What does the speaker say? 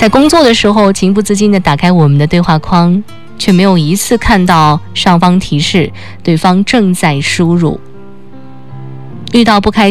在工作的时候，情不自禁地打开我们的对话框，却没有一次看到上方提示对方正在输入。遇到不开